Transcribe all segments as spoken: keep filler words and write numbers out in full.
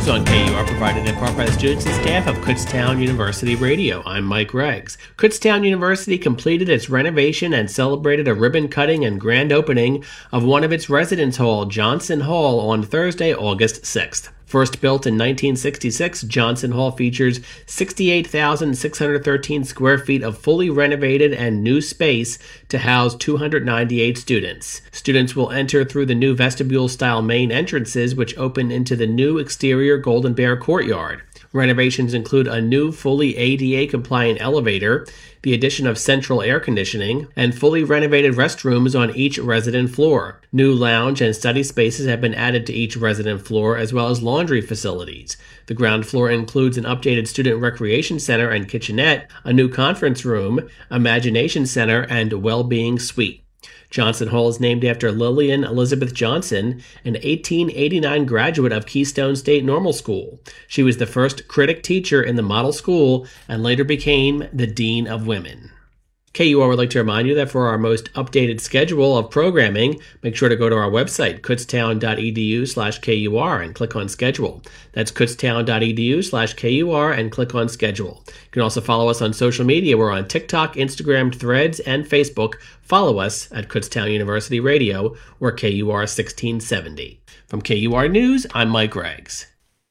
news on K U R provided in part by the students and staff of Kutztown University Radio. I'm Mike Reggs. Kutztown University completed its renovation and celebrated a ribbon cutting and grand opening of one of its residence hall, Johnson Hall, on Thursday, August sixth. First built in nineteen sixty-six, Johnson Hall features sixty-eight thousand six hundred thirteen square feet of fully renovated and new space to house two hundred ninety-eight students. Students will enter through the new vestibule-style main entrances, which open into the new exterior Golden Bear courtyard. Renovations include a new fully A D A-compliant elevator, the addition of central air conditioning, and fully renovated restrooms on each resident floor. New lounge and study spaces have been added to each resident floor, as well as laundry facilities. The ground floor includes an updated student recreation center and kitchenette, a new conference room, imagination center, and well-being suite. Johnson Hall is named after Lillian Elizabeth Johnson, an eighteen eighty-nine graduate of Keystone State Normal School. She was the first critic teacher in the model school and later became the Dean of Women. K U R would like to remind you that for our most updated schedule of programming, make sure to go to our website, kutztown.edu slash KUR, and click on Schedule. That's kutztown.edu slash KUR and click on Schedule. You can also follow us on social media. We're on TikTok, Instagram, Threads, and Facebook. Follow us at Kutztown University Radio or K U R sixteen seventy. From K U R News, I'm Mike Reggs.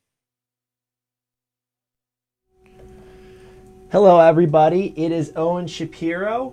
Hello, everybody. It is Owen Shapiro,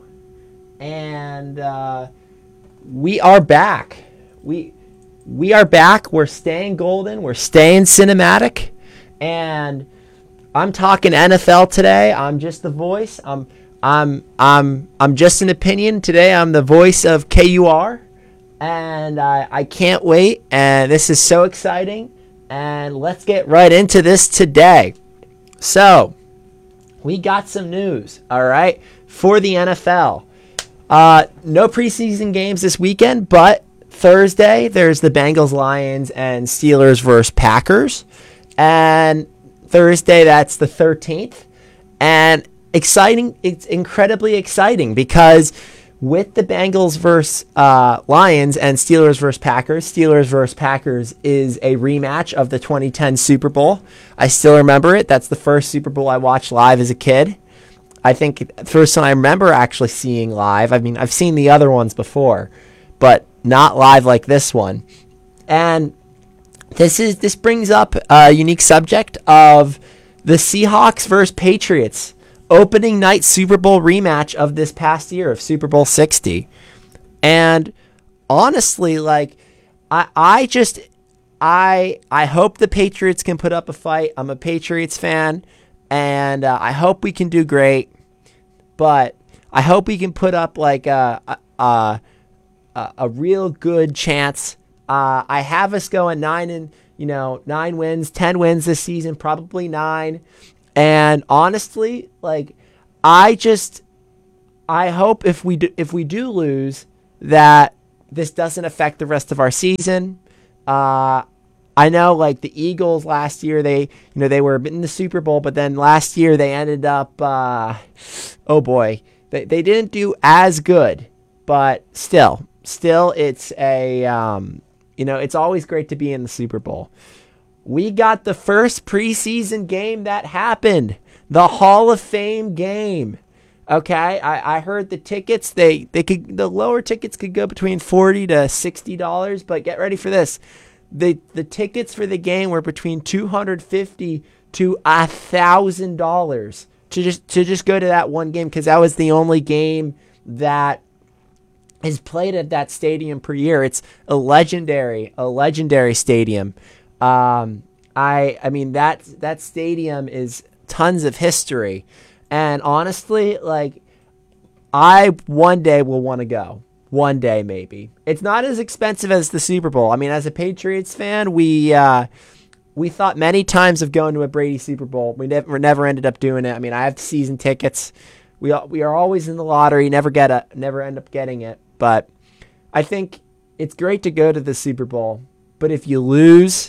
and uh, we are back. We we are back. We're staying golden. We're staying cinematic, and I'm talking N F L today. I'm just the voice. I'm I'm I'm I'm just an opinion today. I'm the voice of K U R, and I I can't wait. And this is so exciting. And let's get right into this today. So, we got some news, all right, for the N F L. Uh, no preseason games this weekend, but Thursday there's the Bengals, Lions, and Steelers versus Packers. And Thursday, that's the thirteenth. And exciting, it's incredibly exciting because with the Bengals versus uh, Lions and Steelers versus Packers, Steelers versus Packers is a rematch of the twenty ten Super Bowl. I still remember it. That's the first Super Bowl I watched live as a kid. I think the first time I remember actually seeing live. I mean, I've seen the other ones before, but not live like this one. And this is this brings up a unique subject of the Seahawks versus Patriots. Opening night Super Bowl rematch of this past year of Super Bowl sixty. And honestly, like, I I just, I I hope the Patriots can put up a fight. I'm a Patriots fan, and uh, I hope we can do great. But I hope we can put up, like, a, a, a, a real good chance. Uh, I have us going nine and, you know, nine wins, ten wins this season, probably nine. And honestly, like, I just, I hope if we do, if we do lose, that this doesn't affect the rest of our season. Uh, I know, like, the Eagles last year, they, you know, they were in the Super Bowl, but then last year they ended up, uh, oh boy, they they didn't do as good, but still, still, it's a, um, you know, it's always great to be in the Super Bowl. We got the first preseason game that happened, the Hall of Fame game. Okay, I, I heard the tickets, they they could the lower tickets could go between forty to sixty dollars, but get ready for this. The the tickets for the game were between two hundred fifty to a thousand dollars to just to just go to that one game, because that was the only game that is played at that stadium per year. It's a legendary, a legendary stadium. Um, I, I mean, that, that stadium is tons of history, and honestly, like, I one day will want to go. One day, maybe. It's not as expensive as the Super Bowl. I mean, as a Patriots fan, we, uh, we thought many times of going to a Brady Super Bowl. We never, never ended up doing it. I mean, I have season tickets. We, we are always in the lottery, never get a, never end up getting it. But I think it's great to go to the Super Bowl, but if you lose,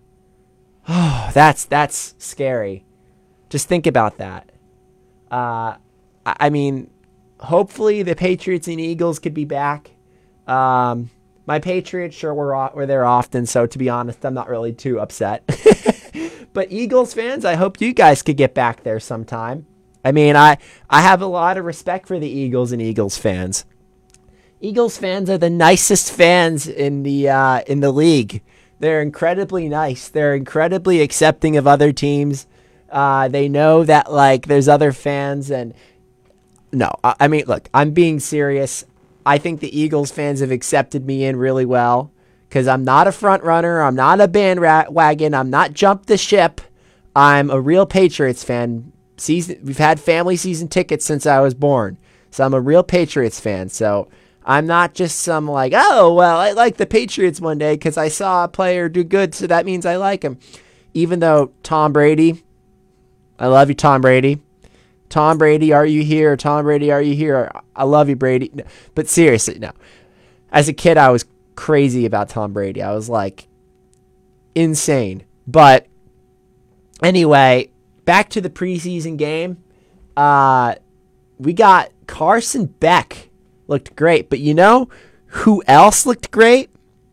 oh, that's that's scary. Just think about that. Uh, I, I mean, hopefully the Patriots and Eagles could be back. Um, my Patriots, sure, we're, we're there often, so to be honest, I'm not really too upset. But Eagles fans, I hope you guys could get back there sometime. I mean, I, I have a lot of respect for the Eagles and Eagles fans. Eagles fans are the nicest fans in the uh, in the league. They're incredibly nice. They're incredibly accepting of other teams. Uh, they know that, like, there's other fans. And no, I, I mean, look, I'm being serious. I think the Eagles fans have accepted me in really well because I'm not a front runner. I'm not a bandwagon. I'm not jumped the ship. I'm a real Patriots fan. Season, we've had family season tickets since I was born. So I'm a real Patriots fan. So I'm not just some like, oh, well, I like the Patriots one day because I saw a player do good, so that means I like him. Even though Tom Brady, I love you, Tom Brady. Tom Brady, are you here? Tom Brady, are you here? I love you, Brady. But seriously, no. As a kid, I was crazy about Tom Brady. I was like insane. But anyway, back to the preseason game. Uh, we got Carson Beck. Looked great. But you know who else looked great?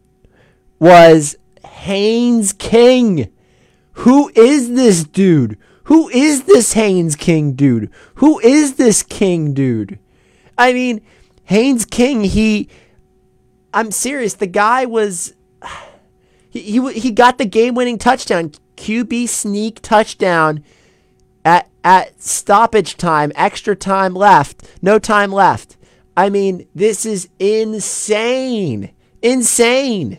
Was Haynes King. Who is this dude? Who is this Haynes King dude? Who is this King dude? I mean, Haynes King, he... I'm serious. The guy was... He, he, he got the game-winning touchdown. Q B sneak touchdown at, at stoppage time. Extra time left. No time left. I mean, this is insane. Insane.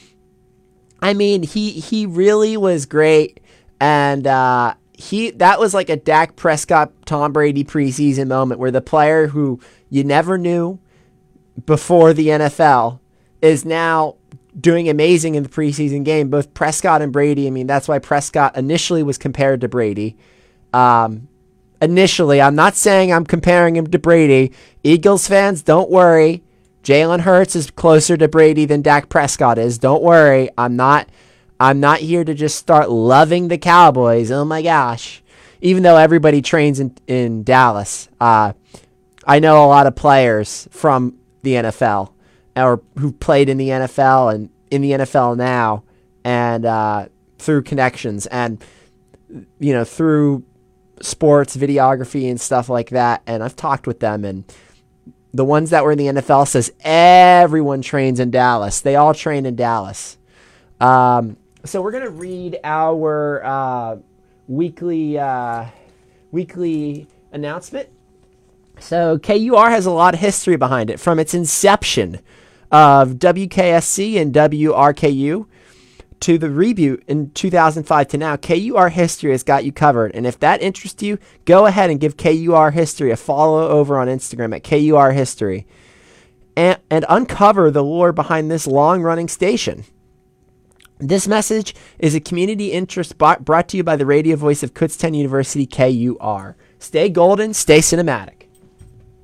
I mean, he he really was great. And uh, he that was like a Dak Prescott, Tom Brady preseason moment where the player who you never knew before the N F L is now doing amazing in the preseason game. Both Prescott and Brady. I mean, that's why Prescott initially was compared to Brady. Um Initially, I'm not saying I'm comparing him to Brady. Eagles fans, don't worry. Jalen Hurts is closer to Brady than Dak Prescott is. Don't worry. I'm not I'm not here to just start loving the Cowboys. Oh my gosh. Even though everybody trains in, in Dallas. Uh, I know a lot of players from the N F L or who played in the N F L and in the N F L now and uh, through connections and, you know, through sports videography and stuff like that, and I've talked with them, and the ones that were in the N F L says everyone trains in Dallas. They all train in Dallas. Um, so we're gonna read our uh, weekly uh, weekly announcement. So K U R has a lot of history behind it, from its inception of W K S C and W R K U to the reboot in two thousand five to now. K U R History has got you covered. And if that interests you, go ahead and give K U R History a follow over on Instagram at K U R History and, and uncover the lore behind this long-running station. This message is a community interest brought to you by the radio voice of Kutztown University, K U R. Stay golden, stay cinematic.